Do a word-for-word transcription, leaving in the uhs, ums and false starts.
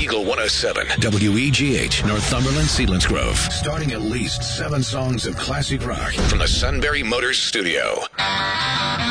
Eagle one oh seven, W E G H, Northumberland, Selinsgrove. Starting at least seven songs of classic rock from the Sunbury Motors Studio.